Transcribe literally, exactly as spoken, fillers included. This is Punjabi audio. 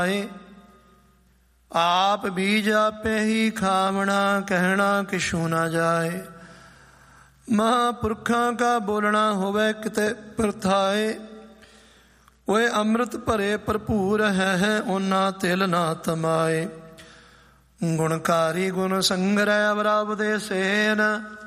ਆਪ ਬੀਜ ਆਪੇ ਹੀ ਖਾਵਣਾ, ਕਹਿਣਾ ਕਿਛੂ ਨਾ ਜਾਏ। ਮਹਾਂਪੁਰਖਾਂ ਕਾ ਬੋਲਣਾ ਹੋਵੇ ਕਿਤੇ ਪਰਥਾਏ। ਓਏ ਅੰਮ੍ਰਿਤ ਭਰੇ ਭਰਪੂਰ ਹੈ ਹੈ ਉਹਨਾਂ ਤਿਲ ਨਾ ਤਮਾਏ। ਗੁਣਕਾਰੀ ਗੁਣ ਸੰਗ੍ਰਹਿ ਅਵਰਬ ਦੇ ਸੇਨ,